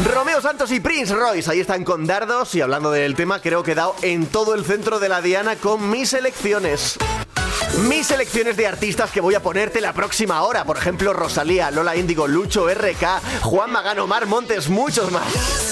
Romeo Santos y Prince Royce, ahí están con dardos. Y hablando del tema, creo que he dado en todo el centro de la diana con mis elecciones. Mis selecciones de artistas que voy a ponerte la próxima hora. Por ejemplo, Rosalía, Lola Índigo, Lucho, RK, Juan Magán, Omar Montes, muchos más.